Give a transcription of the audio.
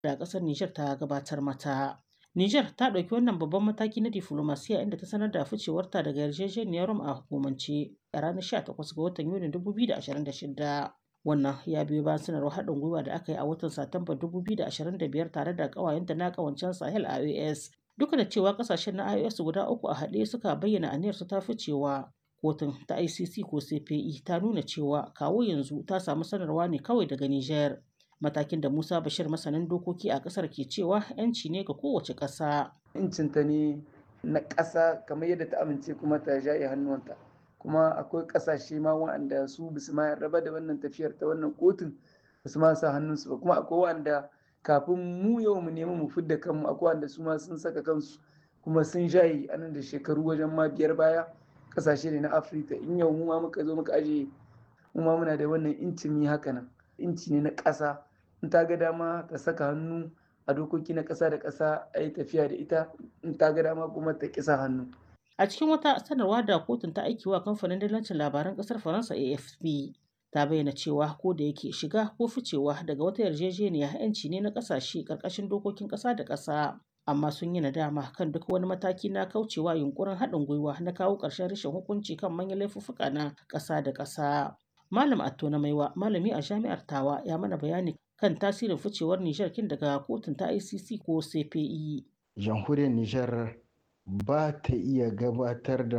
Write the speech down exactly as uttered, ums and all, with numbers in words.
da ƙasar Nijar ta gabatar mata. Nijar ta ɗauki wannan babban mataki na diflomasiya inda ta sanar da ficewarta daga yarjejeniyar Rome a hukumance a ranar sha takwas ga watan Yunin dubu biyu da ashirin da shida. Wannan ya biyo bayan sanarwar haɗin gwiwa da aka yi a watan Satumba dubu biyu da ashirin da biyar tare da ƙawayenta na ƙawancen Sahel I O S. Duk da cewa ƙasashen na I O S guda uku a haɗe suka bayyana aniyarsu ta ficewa, kotun ta I C C ko C P I ta nuna cewa kawo yanzu ta samu sanarwa ne kawai daga Nijar. Matakin da Musa Bashir masanin dokoki a ƙasar ke cewa 'yanci ne ga kowace ƙasa. Incinta ne na ƙasa kamar yadda ta amince kuma ta jaye hannuwanta. Kuma akwai ƙasashe ma waɗanda su basu ma yarda da wannan tafiyar ta wannan kotun basu ma sa hannunsu ba, kuma akwai waɗanda kafin mu yau mu nemi mu fidda kanmu akwai waɗanda su ma sun saka kansu kuma sun jaye a nan da shekaru wajen ma biyar baya. Ƙasashe ne na Afirka, in yau mu ma muka zo muka aje mu ma muna da wannan incin mi haka nan. Inci ne na ƙasa, in ta ga dama ta saka hannu a dokoki na ƙasa da ƙasa a yi tafiya da ita, in ta ga dama kuma ta ƙi sa hannu. A cikin wata sanarwa da kotun ta aiki wa kamfanin dillancin labaran ƙasar Faransa A F P ta bayyana cewa ko da yake shiga ko ficewa daga wata yarjejeniya 'yanci ne na ƙasashe ƙarƙashin dokokin ƙasa da ƙasa, amma sun yi nadama kan duk wani mataki na kaucewa yunkurin haɗin gwiwa na kawo ƙarshen rashin hukunci kan manyan laifuffuka na ƙasa da ƙasa. Malam Atto na Maiwa, malami a Jami'ar Tawa, ya mana bayani kan tasirin ficewar Nijar kin daga kotun ta I C C ko C P I. Jamhuriyar Nijar ba ta iya gabatar da